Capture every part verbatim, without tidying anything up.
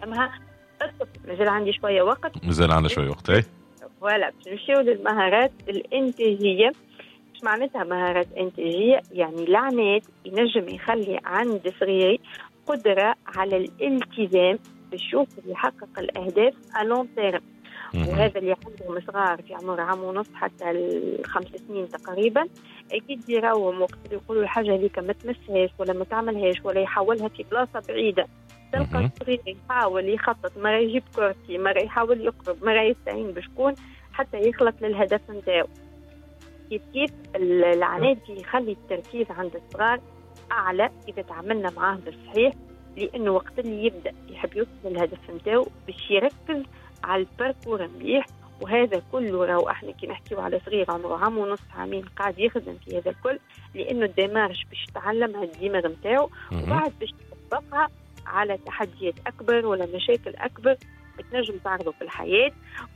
نتعلمها. الطفل مازال عندي شوية وقت، مازال عندنا شوية وقت. اي فوالا باش نمشيو للمهارات الإنتاجية. مش معناتها مهارات إنتاجية يعني العناد ينجم يخلي عند صغيري قدرة على الالتزام بشوف يحقق الأهداف ألون تيرم. وهذا اللي عندهم صغار في عمر عام ونص حتى الخمس سنين تقريبا، أكيد يراوهم وقت يقولوا الحاجة هذيك ما تمسهاش ولا ما تعملهاش ولا يحولها في بلاصة بعيدة. تلقى الصغير يحاول يخطط، مرة يجيب كرسي، مرة يحاول يقرب، مرة يستعين بشكون حتى يخلط للهدف نتاعو. كيف كيف العناد يخلي التركيز عند الصغار أعلى إذا تعاملنا معاه بالصحيح، لأنه وقت اللي يبدأ يحب يوصل للهدف نتاعو باش يركز على الباركور مليح. وهذا كله راهو احنا كي نحكيو على صغير عمره عام ونص عامين قاعد يخدم في هذا الكل، لأنه الدماغ باش يتعلم الدماغ نتاعو وبعد باش يطبقها على تحديات أكبر ولا مشاكل أكبر بتنجم تعرضه في الحياة.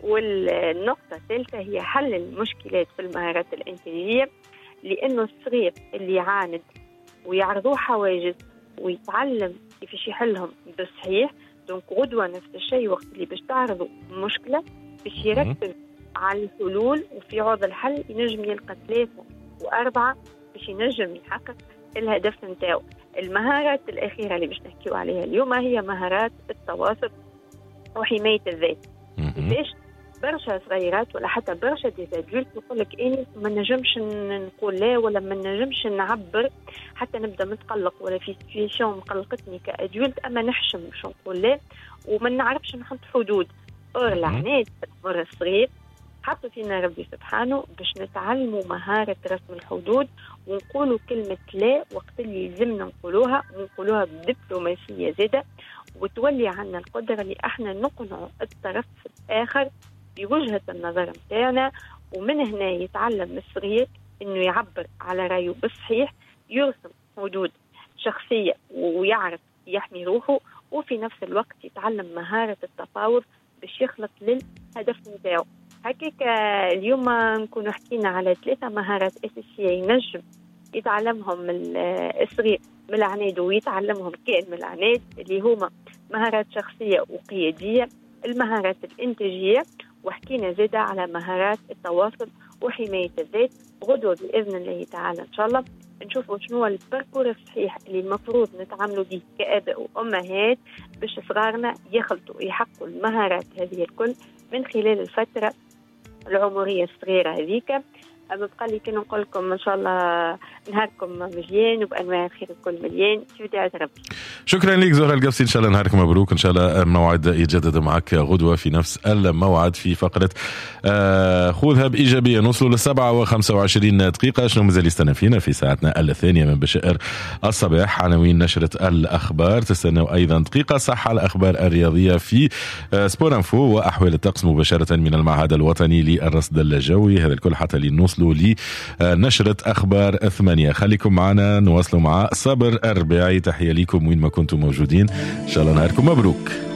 والنقطة الثالثة هي حل المشكلات في المهارات الإنتاجية، لأنه الصغير اللي يعاند ويعرضوه حواجز ويتعلم كيفاش يحلهم بالصحيح، دونك غدوة نفس الشيء وقت اللي باش تعرضوا مشكلة باش يركز على الحلول، وفي عوض الحل ينجم يلقى ثلاثة وأربعة باش ينجم يحقق الهدف نتاعو. المهارات الأخيرة اللي باش نحكيو عليها اليوم هي مهارات التواصل وحماية الذات. كيفاش برشا صغيرات ولا حتى برشا ديزادولت يقول لك إني ما نجمش نقول لا ولا ما نجمش نعبر، حتى نبدا متقلق ولا في سيتويشن مقلقتني كأدولت أما نحشم باش نقول لا وما نعرفش نحط حدود. اور العناد في العمر الصغير حطوا فينا ربي سبحانه باش نتعلموا مهارة رسم الحدود ونقولوا كلمة لا وقت اللي يلزمنا نقولوها، ونقولوها بدبلوماسية زادة، وتولي عنا القدرة اللي احنا نقنع الطرف الآخر بوجهة النظر متاعنا. ومن هنا يتعلم الصغير انه يعبر على رأيه بالصحيح، يرسم حدود شخصية ويعرف يحمي روحه، وفي نفس الوقت يتعلم مهارة التفاوض باش يخلط للهدف نتاعو. هكاك اليوم نكون حكينا على ثلاثة مهارات أساسية ينجم يتعلمهم الصغير من العناد ويتعلمهم كائن من العناد، اللي هما مهارات شخصية وقيادية، المهارات الإنتاجية، وحكينا زادة على مهارات التواصل وحماية الذات. غدوة بإذن الله تعالى إن شاء الله نشوفوا شنو الباركور الصحيح اللي المفروض نتعاملوا به كآباء وأمهات باش صغارنا يخلطوا يحققوا المهارات هذه الكل من خلال الفترة العمرية الصغيرة هذيك. أما بقى لي كي نقول لكم إن شاء الله نهاركم مليان وبأنواع الخير الكل مليان في وداعة ربي. شكرا لك زهرة القبسي، إن شاء الله نهارك مبروك، إن شاء الله موعد يتجدد معك غدوة في نفس الموعد في فقرة آه خذها بإيجابية. نوصلوا للسبعة وخمسة وعشرين دقيقة. شنو مازال يستنى فينا في ساعتنا الثانية من بشائر الصباح؟ عناوين نشرة الأخبار، تستنوا أيضا دقيقة صحة، الأخبار الرياضية في آه سبور انفو، وأحوال الطقس مباشرة من المعهد الوطني للرصد الجوي. هذا الكل حتى لنوصلوا لنشرة أخبار ثمانية. خليكم معنا نواصلوا مع صبر أرباعي. تحية لكم وين ما كنتم موجودين، إن شاء الله نهاركم مبروك.